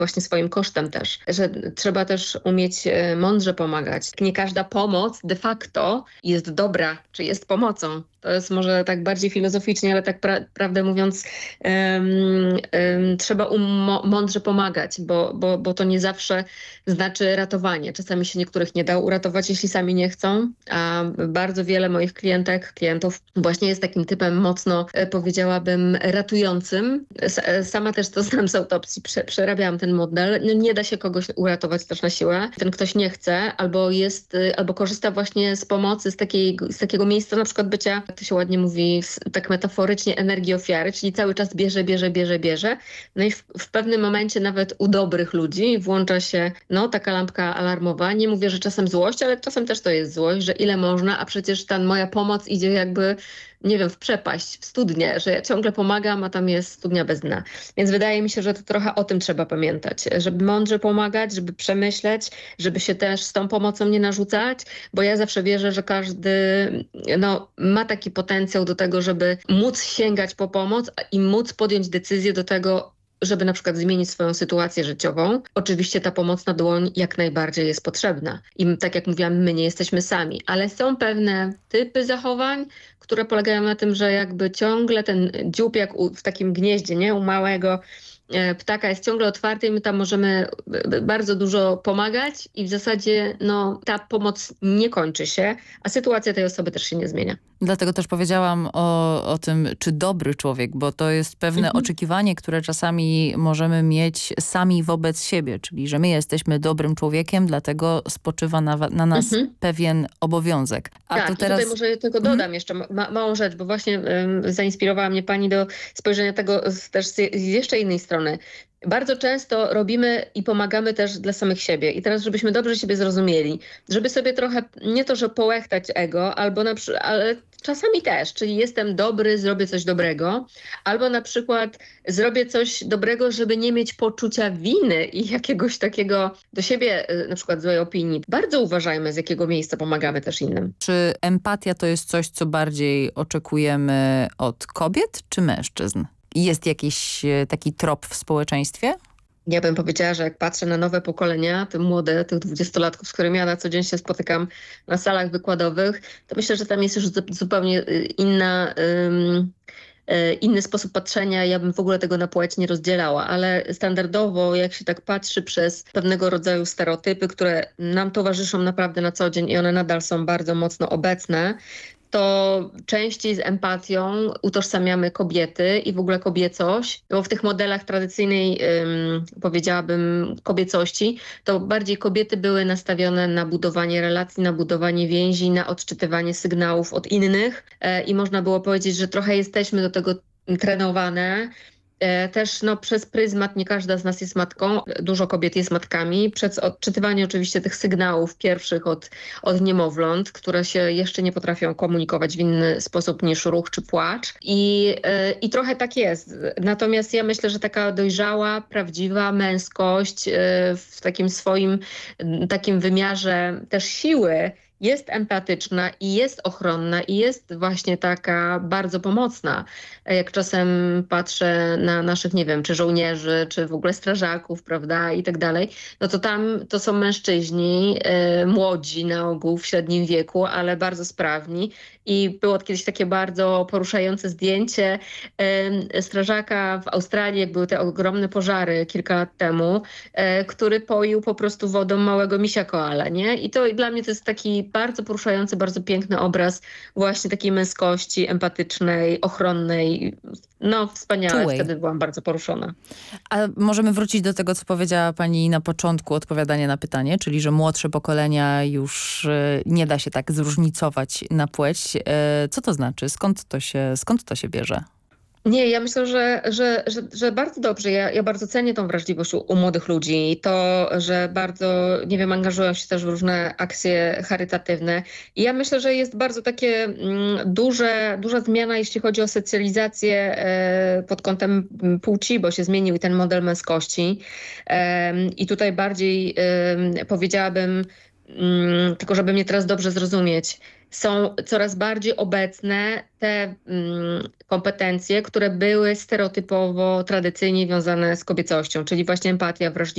właśnie swoim kosztem też, że trzeba też umieć mądrze pomagać. Nie każda pomoc de facto jest dobra, czy jest pomocą. To jest może tak bardziej filozoficznie, ale tak prawdę mówiąc trzeba mądrze pomagać, bo to nie zawsze znaczy ratowanie. Czasami się niektórych nie da uratować, jeśli sami nie chcą, a bardzo wiele moich klientów właśnie jest takim typem mocno, powiedziałabym, ratującym. Sama też to znam z autopsji, przerabiałam ten model. No, nie da się kogoś uratować też na siłę. Ten ktoś nie chce, albo korzysta właśnie z pomocy, z takiego miejsca na przykład bycia, to się ładnie mówi tak metaforycznie, energii ofiary, czyli cały czas bierze. No i w pewnym momencie nawet u dobrych ludzi włącza się taka lampka alarmowa. Nie mówię, że czasem złość, ale czasem też to jest złość, że ile można, a przecież ta moja pomoc idzie jakby, nie wiem, w przepaść, w studnię, że ja ciągle pomagam, a tam jest studnia bez dna. Więc wydaje mi się, że to trochę o tym trzeba pamiętać, żeby mądrze pomagać, żeby przemyśleć, żeby się też z tą pomocą nie narzucać, bo ja zawsze wierzę, że każdy ma taki potencjał do tego, żeby móc sięgać po pomoc i móc podjąć decyzję do tego, żeby na przykład zmienić swoją sytuację życiową. Oczywiście ta pomoc na dłoń jak najbardziej jest potrzebna. I tak jak mówiłam, my nie jesteśmy sami, ale są pewne typy zachowań, które polegają na tym, że jakby ciągle ten dziób jak w takim gnieździe, nie? U małego ptaka jest ciągle otwarty i my tam możemy bardzo dużo pomagać i w zasadzie ta pomoc nie kończy się, a sytuacja tej osoby też się nie zmienia. Dlatego też powiedziałam o tym, czy dobry człowiek, bo to jest pewne oczekiwanie, które czasami możemy mieć sami wobec siebie, czyli że my jesteśmy dobrym człowiekiem, dlatego spoczywa na nas pewien obowiązek. A tak, to teraz... tutaj może tylko dodam jeszcze małą rzecz, bo właśnie zainspirowała mnie pani do spojrzenia tego też z jeszcze innej strony. Bardzo często robimy i pomagamy też dla samych siebie. I teraz, żebyśmy dobrze siebie zrozumieli, żeby sobie trochę, nie to, że połechtać ego, ale czasami też, czyli jestem dobry, zrobię coś dobrego, albo na przykład zrobię coś dobrego, żeby nie mieć poczucia winy i jakiegoś takiego do siebie na przykład złej opinii. Bardzo uważajmy, z jakiego miejsca pomagamy też innym. Czy empatia to jest coś, co bardziej oczekujemy od kobiet czy mężczyzn? Jest jakiś taki trop w społeczeństwie? Ja bym powiedziała, że jak patrzę na nowe pokolenia, te młode, tych 20-latków, z którymi ja na co dzień się spotykam na salach wykładowych, to myślę, że tam jest już zupełnie inny sposób patrzenia. Ja bym w ogóle tego na płeć nie rozdzielała, ale standardowo jak się tak patrzy przez pewnego rodzaju stereotypy, które nam towarzyszą naprawdę na co dzień i one nadal są bardzo mocno obecne, to częściej z empatią utożsamiamy kobiety i w ogóle kobiecość, bo w tych modelach tradycyjnej, powiedziałabym, kobiecości, to bardziej kobiety były nastawione na budowanie relacji, na budowanie więzi, na odczytywanie sygnałów od innych i można było powiedzieć, że trochę jesteśmy do tego trenowane. Też przez pryzmat, nie każda z nas jest matką, dużo kobiet jest matkami, przez odczytywanie oczywiście tych sygnałów pierwszych od niemowląt, które się jeszcze nie potrafią komunikować w inny sposób niż ruch czy płacz. I trochę tak jest. Natomiast ja myślę, że taka dojrzała, prawdziwa męskość w takim swoim takim wymiarze też siły jest empatyczna i jest ochronna i jest właśnie taka bardzo pomocna. Jak czasem patrzę na naszych, nie wiem, czy żołnierzy, czy w ogóle strażaków, prawda, i tak dalej, no to tam to są mężczyźni, młodzi na ogół, w średnim wieku, ale bardzo sprawni. I było kiedyś takie bardzo poruszające zdjęcie strażaka w Australii, jak były te ogromne pożary kilka lat temu, który poił po prostu wodą małego misia koala, nie? I to dla mnie to jest taki bardzo poruszający, bardzo piękny obraz właśnie takiej męskości, empatycznej, ochronnej. No wspaniale, czułej. Wtedy byłam bardzo poruszona. A możemy wrócić do tego, co powiedziała pani na początku odpowiadania na pytanie, czyli że młodsze pokolenia już nie da się tak zróżnicować na płeć. Co to znaczy? Skąd to się bierze? Nie, ja myślę, że bardzo dobrze. Ja bardzo cenię tą wrażliwość u młodych ludzi. To, że bardzo, nie wiem, angażują się też w różne akcje charytatywne. I ja myślę, że jest bardzo takie duża zmiana, jeśli chodzi o socjalizację pod kątem płci, bo się zmienił ten model męskości. I tutaj bardziej powiedziałabym, tylko żeby mnie teraz dobrze zrozumieć, są coraz bardziej obecne te kompetencje, które były stereotypowo, tradycyjnie wiązane z kobiecością, czyli właśnie empatia, wrażliwość,